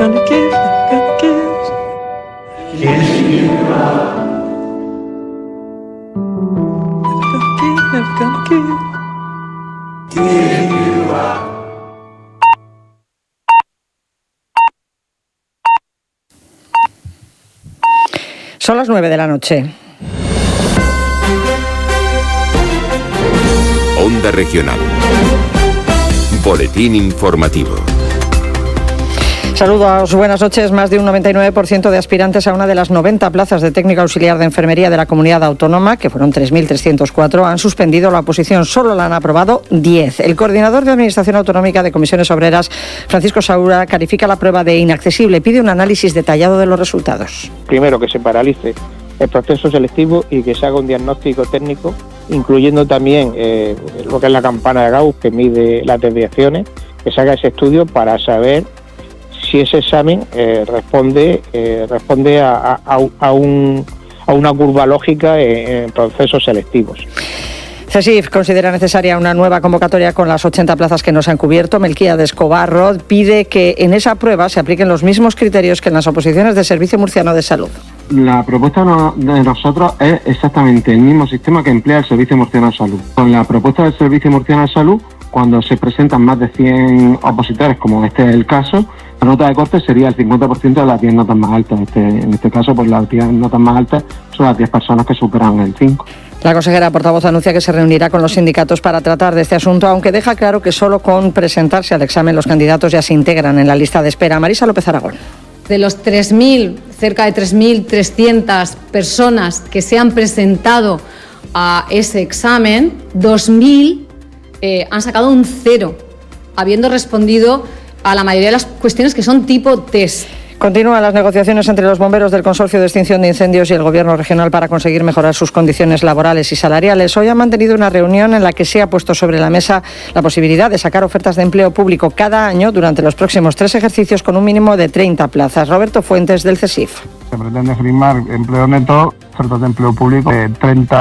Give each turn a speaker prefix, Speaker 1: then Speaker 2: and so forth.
Speaker 1: gonna give, never gonna give. Yes, you are. Never gonna give. Give you are.
Speaker 2: Son las 9 de la noche.
Speaker 3: Onda Regional. Boletín informativo.
Speaker 2: Saludos, buenas noches. Más de un 99% de aspirantes a una de las 90 plazas de técnico auxiliar de enfermería de la comunidad autónoma, que fueron 3.304, han suspendido la oposición. Solo la han aprobado 10. El coordinador de Administración Autonómica de Comisiones Obreras, Francisco Saura, califica la prueba de inaccesible. Pide un análisis detallado de los resultados.
Speaker 4: Primero, que se paralice el proceso selectivo y que se haga un diagnóstico técnico, incluyendo también lo que es la campana de Gauss, que mide las desviaciones, que se haga ese estudio para saber si ese examen responde a una curva lógica en procesos selectivos.
Speaker 2: CESIF considera necesaria una nueva convocatoria con las 80 plazas que no se han cubierto. Melquía de Escobarro pide que en esa prueba se apliquen los mismos criterios que en las oposiciones del Servicio Murciano de Salud.
Speaker 5: La propuesta de nosotros es exactamente el mismo sistema que emplea el Servicio Murciano de Salud. Con la propuesta del Servicio Murciano de Salud, cuando se presentan más de 100 opositores, como este es el caso, la nota de corte sería el 50% de las 10 notas más altas. En este caso, pues las 10 notas más altas son las 10 personas que superan el 5.
Speaker 2: La consejera portavoz anuncia que se reunirá con los sindicatos para tratar de este asunto, aunque deja claro que solo con presentarse al examen los candidatos ya se integran en la lista de espera. Marisa López Aragón.
Speaker 6: De los 3.000, cerca de 3.300 personas que se han presentado a ese examen, 2.000 han sacado un 0, habiendo respondido a la mayoría de las cuestiones que son tipo test.
Speaker 2: Continúan las negociaciones entre los bomberos del Consorcio de Extinción de Incendios y el Gobierno regional para conseguir mejorar sus condiciones laborales y salariales. Hoy han mantenido una reunión en la que se ha puesto sobre la mesa la posibilidad de sacar ofertas de empleo público cada año durante los próximos 3 ejercicios con un mínimo de 30 plazas. Roberto Fuentes, del CESIF.
Speaker 7: Se pretende firmar empleo neto, ofertas de empleo público de 30